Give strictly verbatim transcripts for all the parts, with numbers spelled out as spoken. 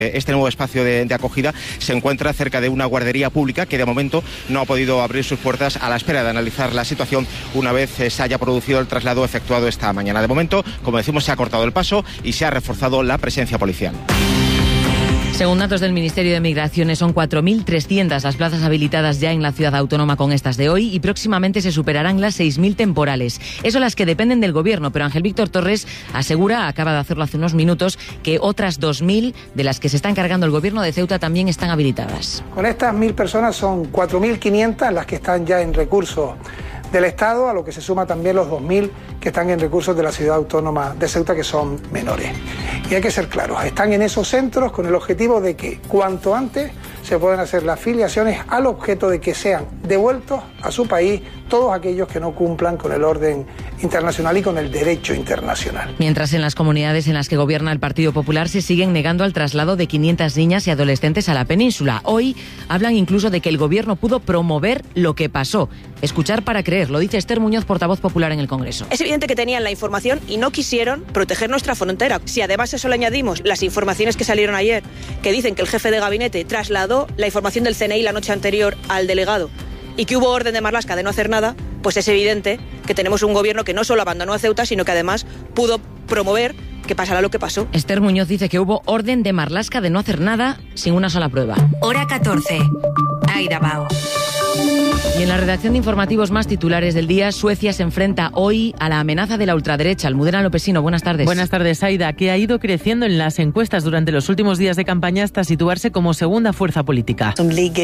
Este nuevo espacio de, de acogida se encuentra cerca de una guardería pública que de momento no ha podido abrir sus puertas a la espera de analizar la situación una vez se haya producido el traslado efectuado esta mañana. De momento, como decimos, se ha cortado el paso y se ha reforzado la presencia policial. Según datos del Ministerio de Migraciones, son cuatro mil trescientas las plazas habilitadas ya en la ciudad autónoma con estas de hoy y próximamente se superarán las seis mil temporales. Eso las que dependen del Gobierno, pero Ángel Víctor Torres asegura, acaba de hacerlo hace unos minutos, que otras dos mil de las que se está encargando el Gobierno de Ceuta también están habilitadas. Con estas mil personas son cuatro mil quinientas las que están ya en recurso del Estado, a lo que se suma también los dos mil que están en recursos de la ciudad autónoma de Ceuta, que son menores. Y hay que ser claros, están en esos centros con el objetivo de que cuanto antes se puedan hacer las filiaciones al objeto de que sean devueltos a su país todos aquellos que no cumplan con el orden internacional y con el derecho internacional. Mientras en las comunidades en las que gobierna el Partido Popular se siguen negando al traslado de quinientas niñas y adolescentes a la península. Hoy hablan incluso de que el Gobierno pudo promover lo que pasó. Escuchar para creer, lo dice Esther Muñoz, portavoz popular en el Congreso. Es evidente que tenían la información y no quisieron proteger nuestra frontera. Si además a eso le añadimos las informaciones que salieron ayer, que dicen que el jefe de gabinete trasladó la información del C N I la noche anterior al delegado y que hubo orden de Marlaska de no hacer nada, pues es evidente que tenemos un gobierno que no solo abandonó a Ceuta, sino que además pudo promover que pasará lo que pasó. Esther Muñoz dice que hubo orden de Marlaska de no hacer nada sin una sola prueba. Hora catorce. Aida Bao. Y en la redacción de informativos más titulares del día, Suecia se enfrenta hoy a la amenaza de la ultraderecha. Almudena Lopesino, buenas tardes. Buenas tardes, Aida, que ha ido creciendo en las encuestas durante los últimos días de campaña hasta situarse como segunda fuerza política.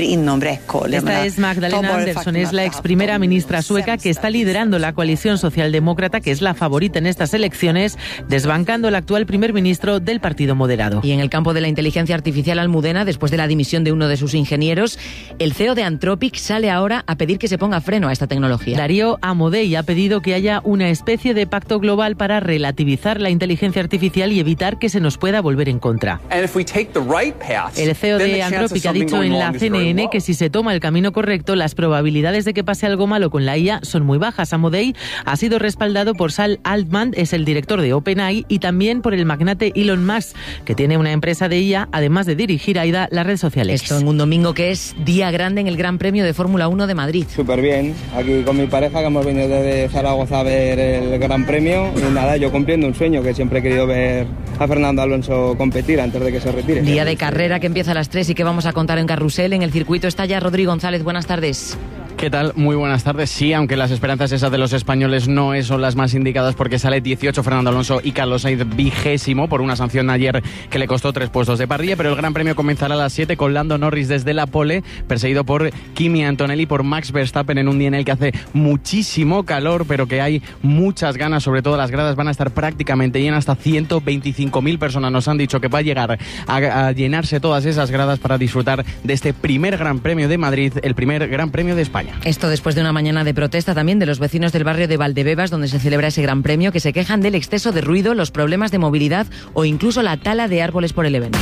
Esta es Magdalena Andersson, es la ex primera ministra sueca que está liderando la coalición socialdemócrata, que es la favorita en estas elecciones, desbancando al actual primer ministro del Partido Moderado. Y en el campo de la inteligencia artificial, Almudena, después de la dimisión de uno de sus ingenieros, el C E O de Anthropic sale ahora a pedir que se ponga freno a esta tecnología. Darío Amodei ha pedido que haya una especie de pacto global para relativizar la inteligencia artificial y evitar que se nos pueda volver en contra. El C E O de Anthropic ha dicho en la C N N que si se toma el camino correcto, las probabilidades de que pase algo malo con la I A son muy bajas. Amodei ha sido respaldado por Sam Altman, es el director de OpenAI, y también por el magnate Elon Musk, que tiene una empresa de I A, además de dirigir, Aida, las redes sociales. Esto en un domingo que es día grande en el Gran Premio de Fórmula uno de Madrid. Súper bien, aquí con mi pareja, que hemos venido desde Zaragoza a ver el Gran Premio, y nada, yo cumpliendo un sueño, que siempre he querido ver a Fernando Alonso competir antes de que se retire. Día de carrera que empieza a las tres y que vamos a contar en Carrusel. En el circuito está ya Rodrigo González, buenas tardes. ¿Qué tal? Muy buenas tardes. Sí, aunque las esperanzas esas de los españoles no son las más indicadas, porque sale dieciocho Fernando Alonso y Carlos Sainz vigésimo por una sanción ayer que le costó tres puestos de parrilla, pero el Gran Premio comenzará a las siete con Lando Norris desde la pole, perseguido por Kimi Antonelli, por Max Verstappen, en un día en el que hace muchísimo calor, pero que hay muchas ganas, sobre todo las gradas van a estar prácticamente llenas, hasta ciento veinticinco mil personas nos han dicho que va a llegar a, a llenarse todas esas gradas para disfrutar de este primer Gran Premio de Madrid, el primer Gran Premio de España. Esto después de una mañana de protesta también de los vecinos del barrio de Valdebebas, donde se celebra ese Gran Premio, que se quejan del exceso de ruido, los problemas de movilidad o incluso la tala de árboles por el evento.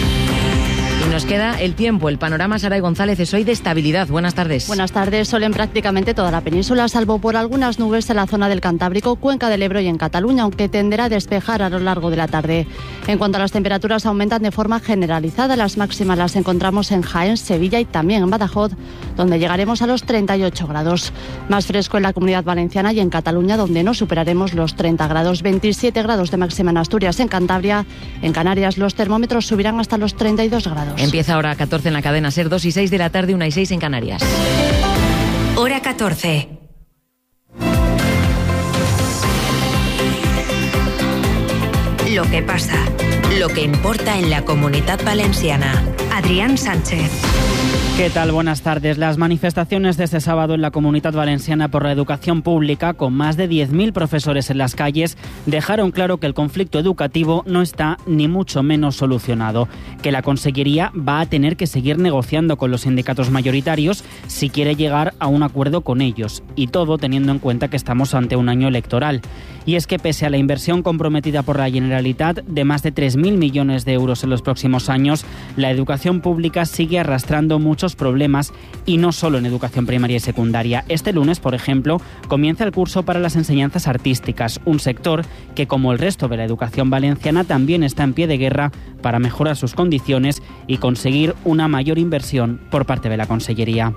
Y nos queda el tiempo, el panorama. Saray González, es hoy de estabilidad. Buenas tardes. Buenas tardes. Sol en prácticamente toda la península, salvo por algunas nubes en la zona del Cantábrico, Cuenca del Ebro y en Cataluña, aunque tenderá a despejar a lo largo de la tarde. En cuanto a las temperaturas, aumentan de forma generalizada. Las máximas las encontramos en Jaén, Sevilla y también en Badajoz, donde llegaremos a los treinta y ocho grados. Más fresco en la Comunidad Valenciana y en Cataluña, donde no superaremos los treinta grados. veintisiete grados de máxima en Asturias, en Cantabria. En Canarias los termómetros subirán hasta los treinta y dos grados. Empieza ahora a catorce en la cadena SER, dos y seis de la tarde, una y seis en Canarias. Hora catorce. Lo que pasa, lo que importa en la Comunidad Valenciana. Adrián Sánchez. ¿Qué tal? Buenas tardes. Las manifestaciones de este sábado en la Comunidad Valenciana por la educación pública, con más de diez mil profesores en las calles, dejaron claro que el conflicto educativo no está ni mucho menos solucionado, que la Consellería va a tener que seguir negociando con los sindicatos mayoritarios si quiere llegar a un acuerdo con ellos, y todo teniendo en cuenta que estamos ante un año electoral. Y es que pese a la inversión comprometida por la Generalitat de más de tres mil millones de euros en los próximos años, la educación educación pública sigue arrastrando muchos problemas y no solo en educación primaria y secundaria. Este lunes, por ejemplo, comienza el curso para las enseñanzas artísticas, un sector que, como el resto de la educación valenciana, también está en pie de guerra para mejorar sus condiciones y conseguir una mayor inversión por parte de la Consellería.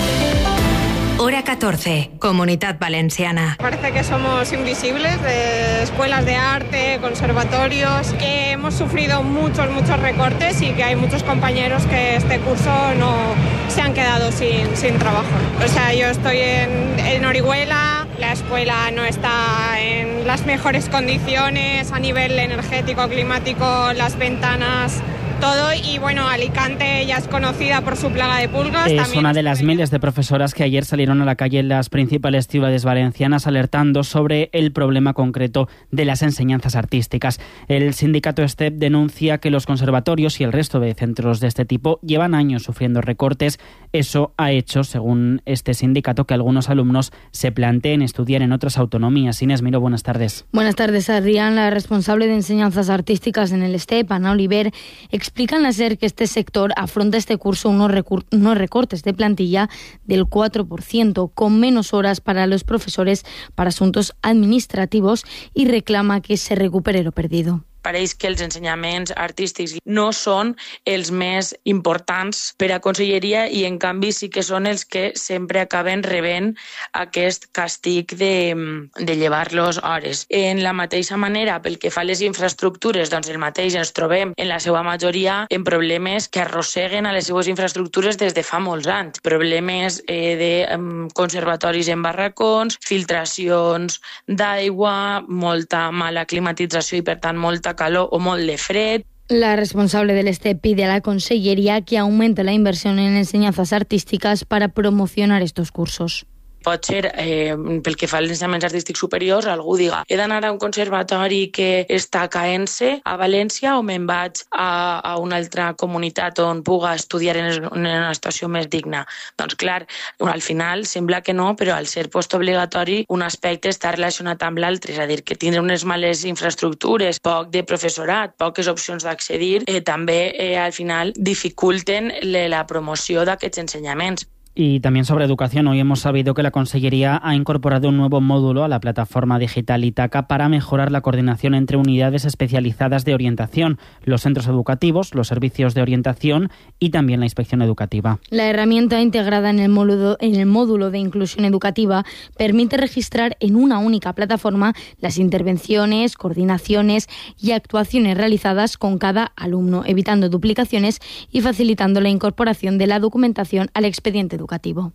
Hora catorce, Comunidad Valenciana. Parece que somos invisibles, de escuelas de arte, conservatorios, que hemos sufrido muchos, muchos recortes y que hay muchos compañeros que este curso no se han quedado sin, sin trabajo. O sea, yo estoy en, en Orihuela, la escuela no está en las mejores condiciones a nivel energético, climático, las ventanas, todo, y bueno, Alicante ya es conocida por su plaga de pulgas. Es También una de las miles de profesoras que ayer salieron a la calle en las principales ciudades valencianas alertando sobre el problema concreto de las enseñanzas artísticas. El sindicato STEP denuncia que los conservatorios y el resto de centros de este tipo llevan años sufriendo recortes. Eso ha hecho, según este sindicato, que algunos alumnos se planteen estudiar en otras autonomías. Inés Miró, buenas tardes. Buenas tardes, Adrián. La responsable de enseñanzas artísticas en el STEP, Ana Oliver, explica en la SER que este sector afronta este curso unos, recur- unos recortes de plantilla del cuatro por ciento, con menos horas para los profesores para asuntos administrativos, y reclama que se recupere lo perdido. Pareix que els ensenyaments artístics no són els més importants per a conselleria i en canvi sí que són els que sempre acaben rebent aquest castig de, de llevar-los hores. En la mateixa manera, pel que fa a les infraestructures, doncs el mateix ens trobem en la seva majoria en problemes que arrosseguen a les seues infraestructures des de fa molts anys. Problemes eh, de um, conservatoris en barracons, filtracions d'aigua, molta mala climatització i per tant molta calor o molt de fred. La responsable del STEP pide a la Consellería que aumente la inversión en enseñanzas artísticas para promocionar estos cursos. Pot ser, eh, pel que fa als ensenyaments artístics superiors, algú diga he d'anar a un conservatori que està caent-se a València o me'n vaig a, a una altra comunitat on puga estudiar en, en una situació més digna. Doncs clar, al final sembla que no, però al ser postobligatori un aspecte està relacionat amb l'altre, és a dir, que tindre unes males infraestructures, poc de professorat, poques opcions d'accedir, eh, també eh, al final dificulten la promoció d'aquests ensenyaments. Y también sobre educación, hoy hemos sabido que la Consellería ha incorporado un nuevo módulo a la plataforma digital Itaca para mejorar la coordinación entre unidades especializadas de orientación, los centros educativos, los servicios de orientación y también la inspección educativa. La herramienta integrada en el módulo, en el módulo de inclusión educativa permite registrar en una única plataforma las intervenciones, coordinaciones y actuaciones realizadas con cada alumno, evitando duplicaciones y facilitando la incorporación de la documentación al expediente educativo.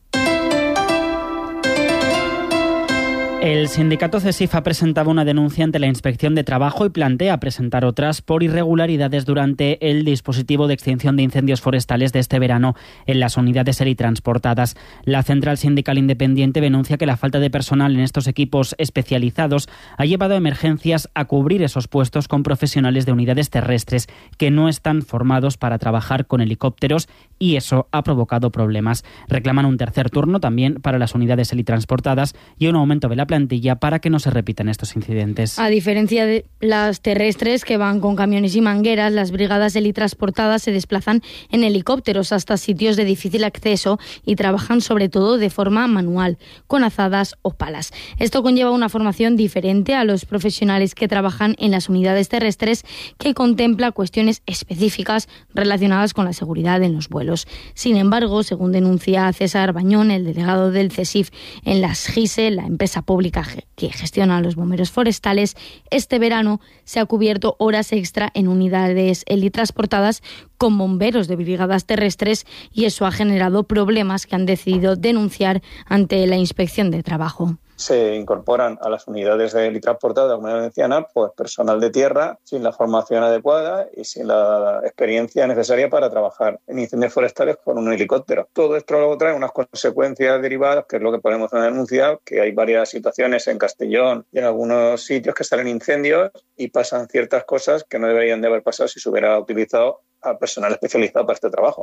El sindicato CESIF ha presentado una denuncia ante la Inspección de Trabajo y plantea presentar otras por irregularidades durante el dispositivo de extinción de incendios forestales de este verano en las unidades eritransportadas. La Central Sindical Independiente denuncia que la falta de personal en estos equipos especializados ha llevado a Emergencias a cubrir esos puestos con profesionales de unidades terrestres que no están formados para trabajar con helicópteros, y eso ha provocado problemas. Reclaman un tercer turno también para las unidades eritransportadas y un aumento de la plantilla para que no se repitan estos incidentes. A diferencia de las terrestres, que van con camiones y mangueras, las brigadas helitransportadas se desplazan en helicópteros hasta sitios de difícil acceso y trabajan sobre todo de forma manual, con azadas o palas. Esto conlleva una formación diferente a los profesionales que trabajan en las unidades terrestres, que contempla cuestiones específicas relacionadas con la seguridad en los vuelos. Sin embargo, según denuncia César Bañón, el delegado del CESIF en las GISE, la empresa pública que gestiona los bomberos forestales, este verano se ha cubierto horas extra en unidades helitransportadas con bomberos de brigadas terrestres, y eso ha generado problemas que han decidido denunciar ante la Inspección de Trabajo. Se incorporan a las unidades de helitransportadas de la Comunidad Valenciana pues personal de tierra sin la formación adecuada y sin la experiencia necesaria para trabajar en incendios forestales con un helicóptero. Todo esto luego trae unas consecuencias derivadas, que es lo que ponemos en la denuncia, que hay varias situaciones en Castellón y en algunos sitios que salen incendios y pasan ciertas cosas que no deberían de haber pasado si se hubiera utilizado a personal especializado para este trabajo.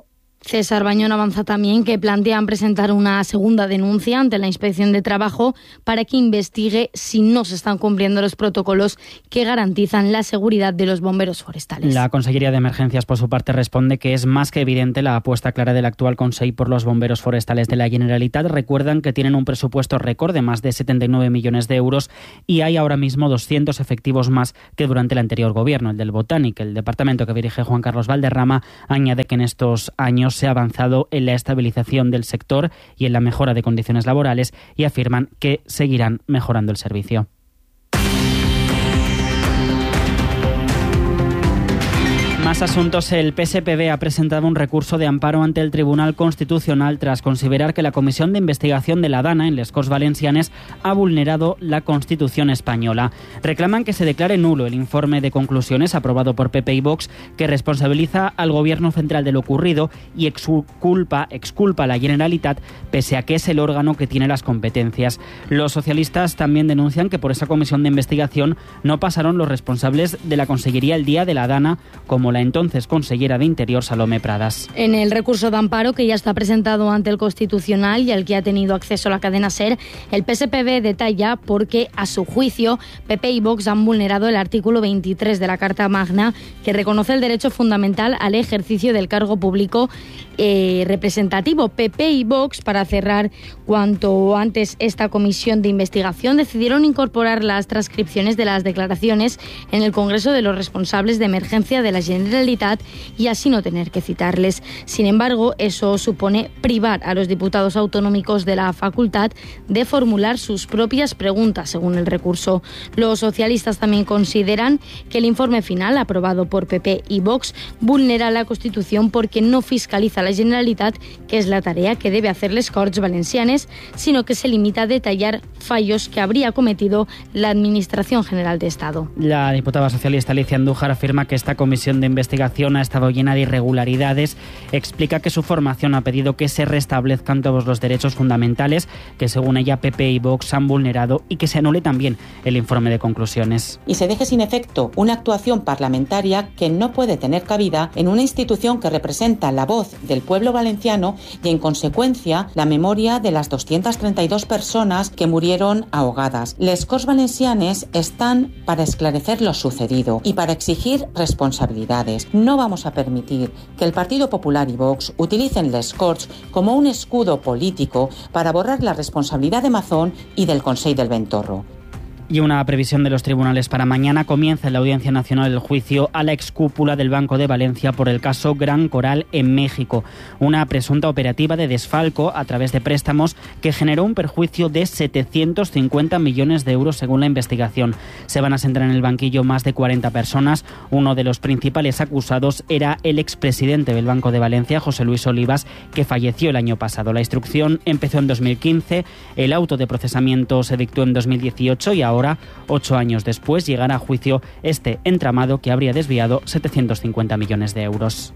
César Bañón avanza también que plantean presentar una segunda denuncia ante la Inspección de Trabajo para que investigue si no se están cumpliendo los protocolos que garantizan la seguridad de los bomberos forestales. La Consellería de Emergencias, por su parte, responde que es más que evidente la apuesta clara del actual Consell por los bomberos forestales de la Generalitat. Recuerdan que tienen un presupuesto récord de más de setenta y nueve millones de euros y hay ahora mismo doscientos efectivos más que durante el anterior gobierno, el del Botánic. El departamento que dirige Juan Carlos Valderrama añade que en estos años se ha avanzado en la estabilización del sector y en la mejora de condiciones laborales y afirman que seguirán mejorando el servicio. Más asuntos. El P S P B ha presentado un recurso de amparo ante el Tribunal Constitucional tras considerar que la Comisión de Investigación de la Dana en les Corts Valencianes ha vulnerado la Constitución española. Reclaman que se declare nulo el informe de conclusiones aprobado por P P y Vox que responsabiliza al Gobierno central de lo ocurrido y exculpa, exculpa a la Generalitat pese a que es el órgano que tiene las competencias. Los socialistas también denuncian que por esa comisión de investigación no pasaron los responsables de la Consellería el día de la Dana, como la entonces consellera de Interior Salomé Pradas. En el recurso de amparo que ya está presentado ante el Constitucional y al que ha tenido acceso la cadena SER, el P S P B detalla por qué, a su juicio, P P y Vox han vulnerado el artículo veintitrés de la Carta Magna, que reconoce el derecho fundamental al ejercicio del cargo público eh, representativo. P P y Vox, para cerrar cuanto antes esta comisión de investigación, decidieron incorporar las transcripciones de las declaraciones en el Congreso de los responsables de emergencia de la Generalitat y así no tener que citarles. Sin embargo, eso supone privar a los diputados autonómicos de la facultad de formular sus propias preguntas, según el recurso. Los socialistas también consideran que el informe final, aprobado por P P y Vox, vulnera la Constitución porque no fiscaliza a la Generalitat, que es la tarea que debe hacer les Corts Valencianes, sino que se limita a detallar fallos que habría cometido la Administración General de Estado. La diputada socialista Alicia Andújar afirma que esta comisión de investigación ha estado llena de irregularidades. Explica que su formación ha pedido que se restablezcan todos los derechos fundamentales que, según ella, P P y Vox han vulnerado y que se anule también el informe de conclusiones. Y se deje sin efecto una actuación parlamentaria que no puede tener cabida en una institución que representa la voz del pueblo valenciano y, en consecuencia, la memoria de las doscientas treinta y dos personas que murieron ahogadas. Les Corts Valencianes están para esclarecer lo sucedido y para exigir responsabilidades. No vamos a permitir que el Partido Popular y Vox utilicen les Corts como un escudo político para borrar la responsabilidad de Mazón y del Consell del Ventorro. Y una previsión de los tribunales para mañana. Comienza en la Audiencia Nacional el juicio a la excúpula del Banco de Valencia por el caso Gran Coral en México. Una presunta operativa de desfalco a través de préstamos que generó un perjuicio de setecientos cincuenta millones de euros según la investigación. Se van a sentar en el banquillo más de cuarenta personas. Uno de los principales acusados era el expresidente del Banco de Valencia, José Luis Olivas, que falleció el año pasado. La instrucción empezó en dos mil quince, el auto de procesamiento se dictó en dos mil dieciocho y ahora Ahora, ocho años después, llegará a juicio este entramado que habría desviado setecientos cincuenta millones de euros.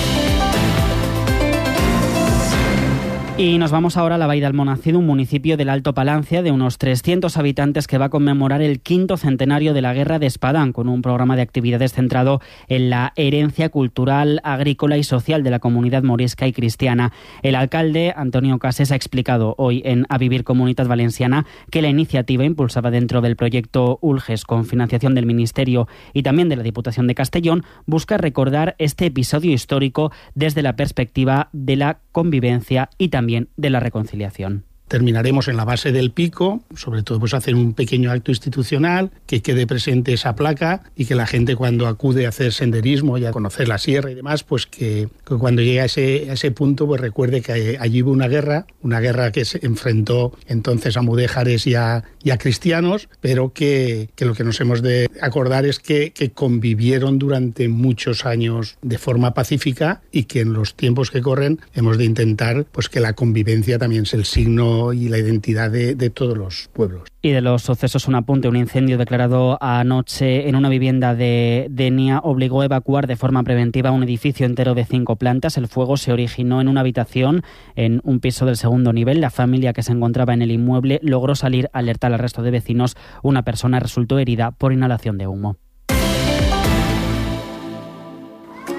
Y nos vamos ahora a la Vall d'Almonacido, un municipio del Alto Palancia de unos trescientos habitantes que va a conmemorar el quinto centenario de la Guerra de Espadán, con un programa de actividades centrado en la herencia cultural, agrícola y social de la comunidad morisca y cristiana. El alcalde, Antonio Cases, ha explicado hoy en A Vivir Comunitat Valenciana que la iniciativa, impulsada dentro del proyecto ULGES con financiación del Ministerio y también de la Diputación de Castellón, busca recordar este episodio histórico desde la perspectiva de la convivencia y también de la reconciliación. Terminaremos en la base del pico, sobre todo pues hacer un pequeño acto institucional, que quede presente esa placa y que la gente cuando acude a hacer senderismo y a conocer la sierra y demás, pues que, que cuando llegue a ese, a ese punto pues recuerde que allí hubo una guerra, una guerra que se enfrentó entonces a mudéjares y a, y a cristianos, pero que, que lo que nos hemos de acordar es que, que convivieron durante muchos años de forma pacífica y que en los tiempos que corren hemos de intentar pues que la convivencia también es el signo y la identidad de, de todos los pueblos. Y de los sucesos, un apunte. Un incendio declarado anoche en una vivienda de Denia obligó a evacuar de forma preventiva un edificio entero de cinco plantas. El fuego se originó en una habitación en un piso del segundo nivel. La familia que se encontraba en el inmueble logró salir, alertar al resto de vecinos. Una persona resultó herida por inhalación de humo.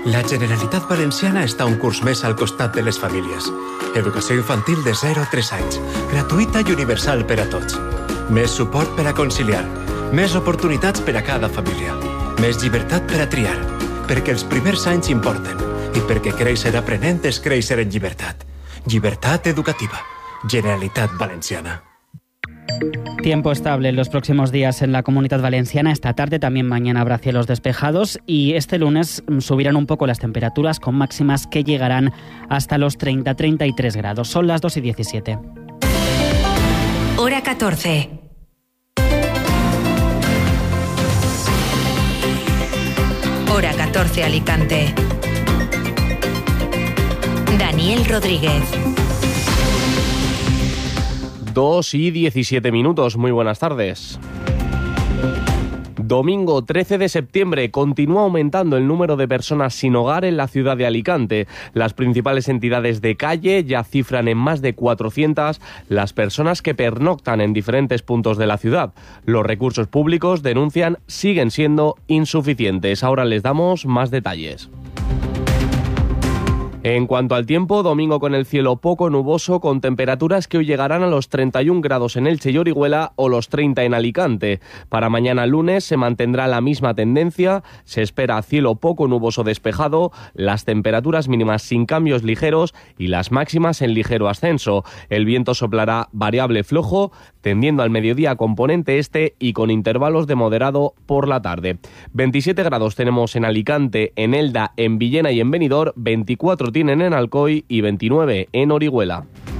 La Generalitat Valenciana està un curs més al costat de les famílies. Educació infantil de zero a tres anys, gratuïta i universal per a tots. Més suport per a conciliar, més oportunitats per a cada família, més llibertat per a triar, perquè els primers anys importen i perquè créixer aprenent és créixer en llibertat. Llibertat educativa. Generalitat Valenciana. Tiempo estable en los próximos días en la Comunidad Valenciana. Esta tarde, también mañana, habrá cielos despejados y este lunes subirán un poco las temperaturas con máximas que llegarán hasta los treinta a treinta y tres grados. Son las dos y diecisiete. Hora catorce. Hora catorce Alicante. Daniel Rodríguez. dos y diecisiete minutos. Muy buenas tardes. Domingo trece de septiembre continúa aumentando el número de personas sin hogar en la ciudad de Alicante. Las principales entidades de calle ya cifran en más de cuatrocientas las personas que pernoctan en diferentes puntos de la ciudad. Los recursos públicos, denuncian, siguen siendo insuficientes. Ahora les damos más detalles. En cuanto al tiempo, domingo con el cielo poco nuboso, con temperaturas que hoy llegarán a los treinta y un grados en Elche y Orihuela o los treinta en Alicante. Para mañana lunes se mantendrá la misma tendencia, se espera cielo poco nuboso despejado, las temperaturas mínimas sin cambios ligeros y las máximas en ligero ascenso. El viento soplará variable flojo, tendiendo al mediodía a componente este y con intervalos de moderado por la tarde. veintisiete grados tenemos en Alicante, en Elda, en Villena y en Benidorm, veinticuatro tienen en Alcoy y veintinueve en Orihuela.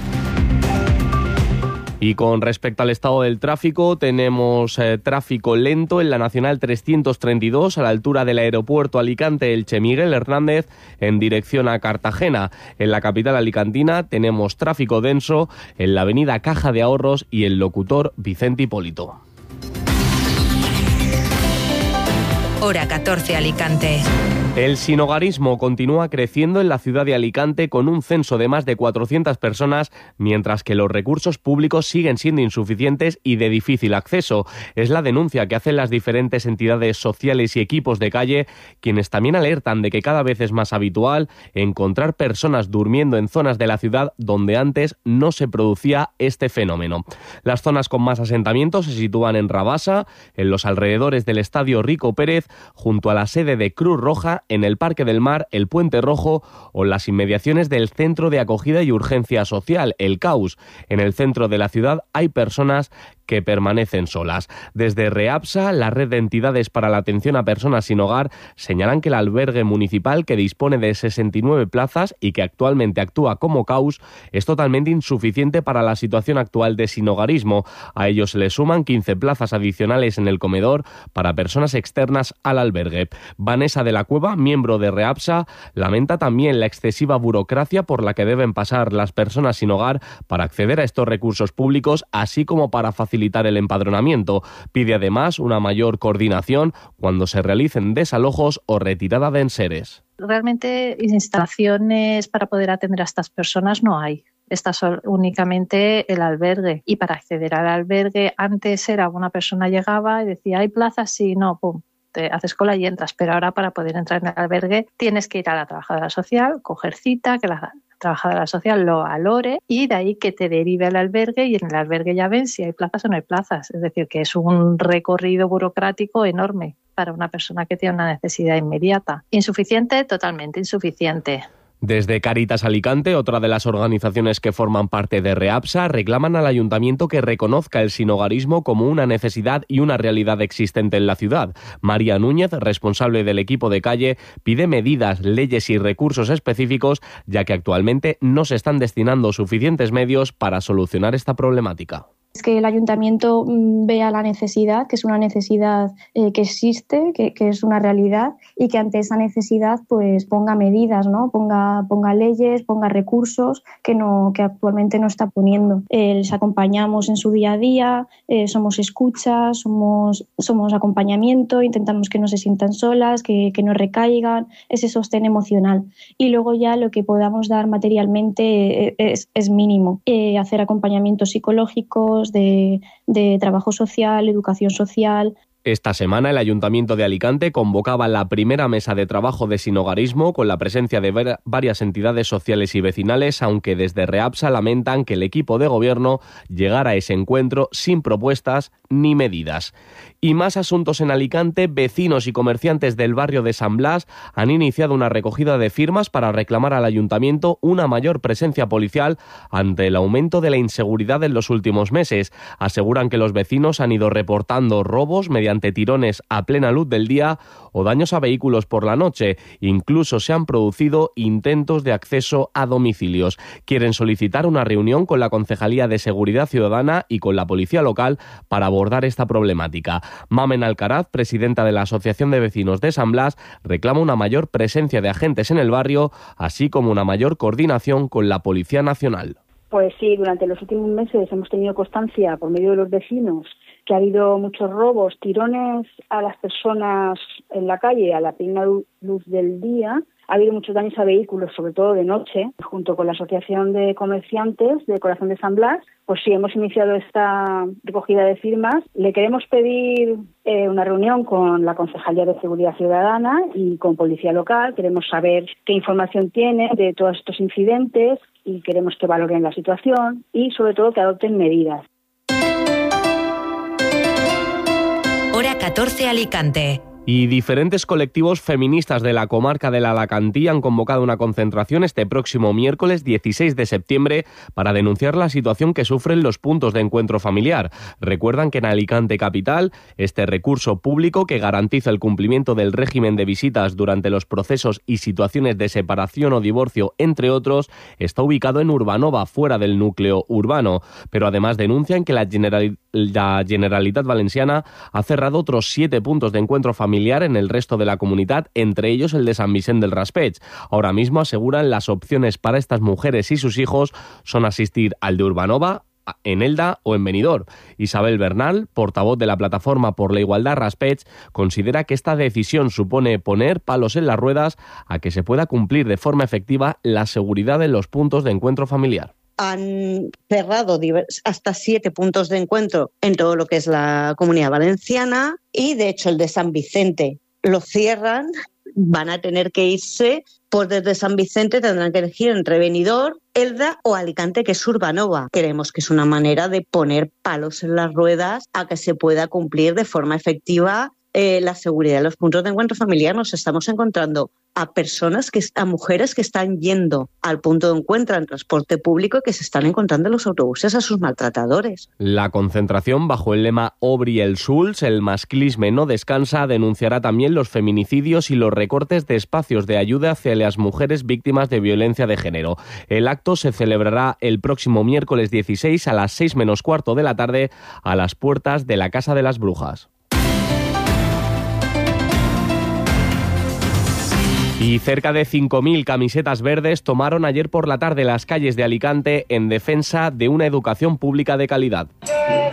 Y con respecto al estado del tráfico, tenemos eh, tráfico lento en la Nacional trescientos treinta y dos a la altura del aeropuerto Alicante-Elche Miguel Hernández en dirección a Cartagena. En la capital alicantina tenemos tráfico denso en la avenida Caja de Ahorros y el locutor Vicente Hipólito. Hora catorce Alicante. El sinhogarismo continúa creciendo en la ciudad de Alicante con un censo de más de cuatrocientas personas, mientras que los recursos públicos siguen siendo insuficientes y de difícil acceso. Es la denuncia que hacen las diferentes entidades sociales y equipos de calle, quienes también alertan de que cada vez es más habitual encontrar personas durmiendo en zonas de la ciudad donde antes no se producía este fenómeno. Las zonas con más asentamientos se sitúan en Rabasa, en los alrededores del Estadio Rico Pérez, junto a la sede de Cruz Roja, en el Parque del Mar, el Puente Rojo o en las inmediaciones del Centro de Acogida y Urgencia Social, el C A U S. En el centro de la ciudad hay personas que permanecen solas. Desde REAPSA, la red de entidades para la atención a personas sin hogar, señalan que el albergue municipal, que dispone de sesenta y nueve plazas y que actualmente actúa como C A U S, es totalmente insuficiente para la situación actual de sinhogarismo. A ello se le suman quince plazas adicionales en el comedor para personas externas al albergue. Vanessa de la Cueva, miembro de REAPSA, lamenta también la excesiva burocracia por la que deben pasar las personas sin hogar para acceder a estos recursos públicos, así como para facilitar el empadronamiento. Pide además una mayor coordinación cuando se realicen desalojos o retirada de enseres. Realmente instalaciones para poder atender a estas personas no hay. Está únicamente el albergue, y para acceder al albergue antes era una persona llegaba y decía ¿hay plazas? Sí, no, pum, te haces cola y entras, pero ahora para poder entrar en el albergue tienes que ir a la trabajadora social, coger cita, que la trabajadora social lo valore y de ahí que te derive al albergue, y en el albergue ya ven si hay plazas o no hay plazas. Es decir, que es un recorrido burocrático enorme para una persona que tiene una necesidad inmediata. Insuficiente, totalmente insuficiente. Desde Cáritas Alicante, otra de las organizaciones que forman parte de REAPSA, reclaman al ayuntamiento que reconozca el sinhogarismo como una necesidad y una realidad existente en la ciudad. María Núñez, responsable del equipo de calle, pide medidas, leyes y recursos específicos, ya que actualmente no se están destinando suficientes medios para solucionar esta problemática. Es que el ayuntamiento vea la necesidad, que es una necesidad eh, que existe, que, que es una realidad, y que ante esa necesidad pues ponga medidas, ¿no? Ponga, ponga leyes, ponga recursos que no que actualmente no está poniendo. Eh, les acompañamos en su día a día, eh, somos escuchas, somos, somos acompañamiento, intentamos que no se sientan solas, que, que no recaigan, ese sostén emocional. Y luego ya lo que podamos dar materialmente es, es mínimo. Eh, hacer acompañamientos psicológicos, De, de trabajo social, educación social. Esta semana el Ayuntamiento de Alicante convocaba la primera mesa de trabajo de sinhogarismo con la presencia de varias entidades sociales y vecinales, aunque desde Reapsa lamentan que el equipo de gobierno llegara a ese encuentro sin propuestas ni medidas. Y más asuntos en Alicante. Vecinos y comerciantes del barrio de San Blas han iniciado una recogida de firmas para reclamar al Ayuntamiento una mayor presencia policial ante el aumento de la inseguridad en los últimos meses. Aseguran que los vecinos han ido reportando robos mediante tirones a plena luz del día o daños a vehículos por la noche. Incluso se han producido intentos de acceso a domicilios. Quieren solicitar una reunión con la Concejalía de Seguridad Ciudadana y con la Policía Local para abordar esta problemática. Mamen Alcaraz, presidenta de la Asociación de Vecinos de San Blas, reclama una mayor presencia de agentes en el barrio, así como una mayor coordinación con la Policía Nacional. Pues sí, durante los últimos meses hemos tenido constancia por medio de los vecinos que ha habido muchos robos, tirones a las personas en la calle a la plena luz del día. Ha habido muchos daños a vehículos, sobre todo de noche. Junto con la Asociación de Comerciantes de Corazón de San Blas, pues sí, hemos iniciado esta recogida de firmas. Le queremos pedir eh, una reunión con la Concejalía de Seguridad Ciudadana y con Policía Local. Queremos saber qué información tiene de todos estos incidentes y queremos que valoren la situación y, sobre todo, que adopten medidas. Hora catorce, Alicante. Y diferentes colectivos feministas de la comarca del Alacantí han convocado una concentración este próximo miércoles dieciséis de septiembre para denunciar la situación que sufren los puntos de encuentro familiar. Recuerdan que en Alicante capital, este recurso público que garantiza el cumplimiento del régimen de visitas durante los procesos y situaciones de separación o divorcio, entre otros, está ubicado en Urbanova, fuera del núcleo urbano. Pero además denuncian que la, General, la Generalitat Valenciana ha cerrado otros siete puntos de encuentro familiar en el resto de la comunidad, entre ellos el de Sant Vicent del Raspeig. Ahora mismo aseguran las opciones para estas mujeres y sus hijos son asistir al de Urbanova, en Elda o en Benidorm. Isabel Bernal, portavoz de la Plataforma por la Igualdad Raspeig, considera que esta decisión supone poner palos en las ruedas a que se pueda cumplir de forma efectiva la seguridad en los puntos de encuentro familiar. Han cerrado hasta siete puntos de encuentro en todo lo que es la Comunidad Valenciana y, de hecho, el de San Vicente lo cierran. Van a tener que irse, pues desde San Vicente tendrán que elegir entre Benidorm, Elda o Alicante, que es Urbanova. Creemos que es una manera de poner palos en las ruedas a que se pueda cumplir de forma efectiva eh, la seguridad de los puntos de encuentro familiar. Nos estamos encontrando a personas, que a mujeres que están yendo al punto de encuentro en transporte público y que se están encontrando en los autobuses a sus maltratadores. La concentración, bajo el lema Obri el Suls, el masclisme no descansa, denunciará también los feminicidios y los recortes de espacios de ayuda hacia las mujeres víctimas de violencia de género. El acto se celebrará el próximo miércoles dieciséis a las seis menos cuarto de la tarde a las puertas de la Casa de las Brujas. Y cerca de cinco mil camisetas verdes tomaron ayer por la tarde las calles de Alicante en defensa de una educación pública de calidad.